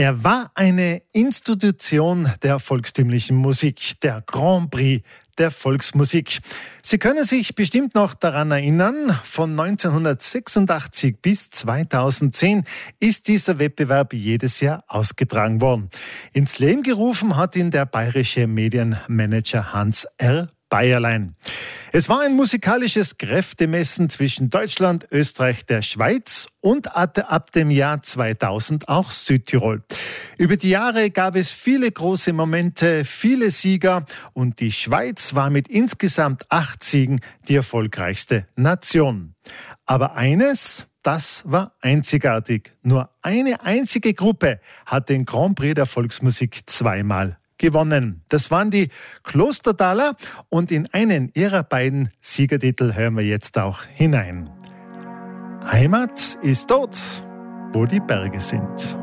Er war eine Institution der volkstümlichen Musik, der Grand Prix der Volksmusik. Sie können sich bestimmt noch daran erinnern, von 1986 bis 2010 ist dieser Wettbewerb jedes Jahr ausgetragen worden. Ins Leben gerufen hat ihn der bayerische Medienmanager Hans R. Bayerlein. Es war ein musikalisches Kräftemessen zwischen Deutschland, Österreich, der Schweiz und ab dem Jahr 2000 auch Südtirol. Über die Jahre gab es viele große Momente, viele Sieger und die Schweiz war mit insgesamt 8 Siegen die erfolgreichste Nation. Aber eines, das war einzigartig. Nur eine einzige Gruppe hat den Grand Prix der Volksmusik zweimal gewonnen. Das waren die Klostertaler und in einen ihrer beiden Siegertitel hören wir jetzt auch hinein. Heimat ist dort, wo die Berge sind.